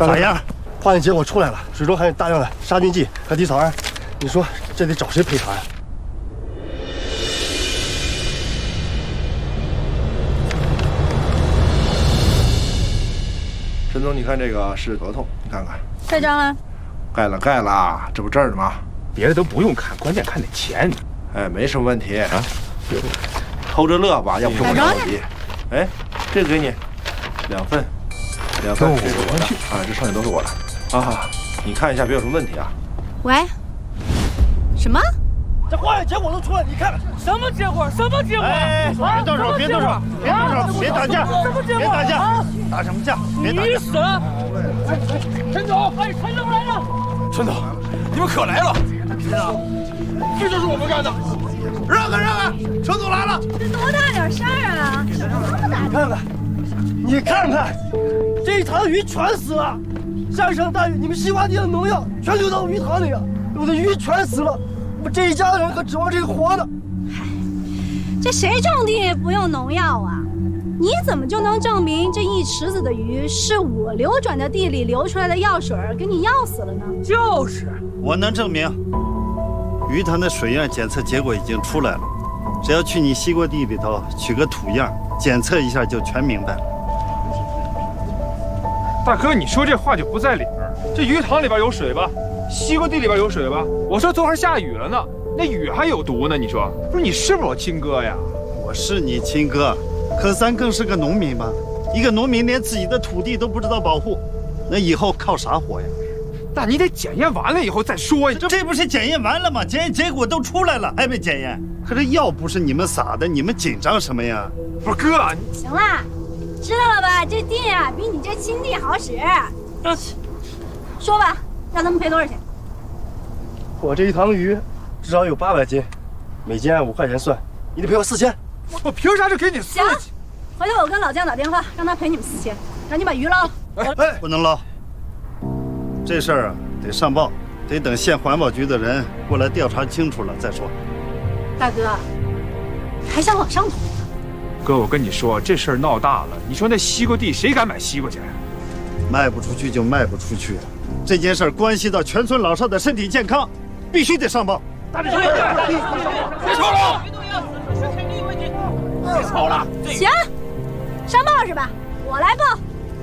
咋样？化验结果出来了，水中含有大量的杀菌剂和地草胺，你说这得找谁赔偿呀？ 陈总，你看这个是合同，你看看。 盖章了？ 盖了，这不这儿呢吗？ 别的都不用看，关键看那钱。 哎，没什么问题啊，偷着乐吧，要不我着急。哎，这个给你，2份，这是我的啊，这剩下都是我的啊。你看一下，别有什么问题啊。 喂，什么？ 这化验结果都出来，你看看什么结果？什么结果？ 哎，别动手，别动手，别动手，别打架，别打架，打什么架？别打架！ 你死了！陈总，哎，陈总来了！ 陈总，你们可来了！ 是啊， 这就是我们干的！让开！陈总来了！ 这多大点事儿啊？这么大！ 你看看，这一塘鱼全死了。下一场大雨，你们西瓜地的农药全流到鱼塘里了，我的鱼全死了。我这一家人可指望这个活的。 嗨，这谁种地不用农药啊？你怎么就能证明这一池子的鱼是我流转的地里流出来的药水给你药死了呢？ 就是， 我能证明，鱼塘的水样检测结果已经出来了，只要去你西瓜地里头取个土样检测一下就全明白了。 大哥，你说这话就不在理儿。这鱼塘里边有水吧？西瓜地里边有水吧？我说昨晚下雨了呢，那雨还有毒呢。你说，不是你是不是我亲哥呀？ 我是你亲哥，可咱更是个农民吧？一个农民连自己的土地都不知道保护，那以后靠啥活呀？ 那你得检验完了以后再说呀。 这不是检验完了吗？检验结果都出来了，还没检验？可这药不是你们撒的，你们紧张什么呀？ 不是哥， 行啦，知道了吧？这地啊，比你这亲地好使。说吧，让他们赔多少钱？ 我这一塘鱼至少有800斤，每斤按5块钱算，你得赔我4000。 我凭啥就给你4000？ 行，回头我跟老姜打电话，让他赔你们4000，让你把鱼捞了。 哎，不能捞，这事儿啊得上报，得等县环保局的人过来调查清楚了再说。 大哥，还想往上捅？ 哥，我跟你说，这事儿闹大了，你说那西瓜地谁敢买西瓜去？ 卖不出去就卖不出去，这件事关系到全村老少的身体健康，必须得上报。 别吵了！别吵了！ 行，上报是吧？我来报。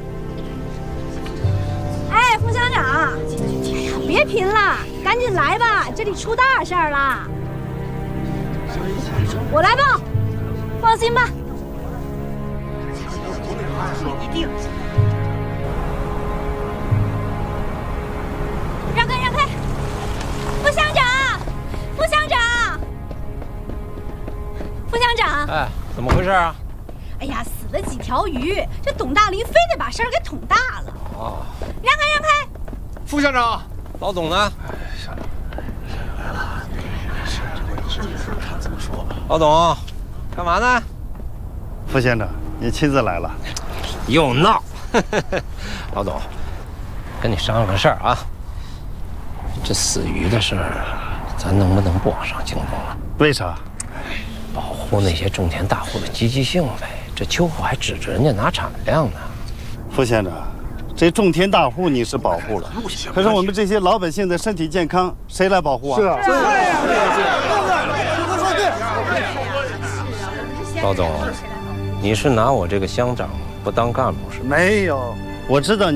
哎，副乡长，别贫了，赶紧来吧，这里出大事儿了。我来报，放心吧。一定。让开，让开！副乡长，副乡长，副乡长！ 哎，怎么回事啊？ 哎呀，死了几条鱼，这董大林非得把事儿给捅大了。 哦， 让开，让开！ 副乡长， 老董呢？ 来了，看怎么说吧。 老董，干嘛呢？ 副县长，你亲自来了。 又闹！老董，跟你商量个事儿啊。这死鱼的事儿，咱能不能不往上惊动了？ 为啥？ 保护那些种田大户的积极性呗。这秋后还指着人家拿产量呢。 副县长，这种田大户你是保护了，可是我们这些老百姓的身体健康谁来保护啊？ 是啊， 老董，你是拿我这个乡长不当干部是吧？ 没有，我知道你。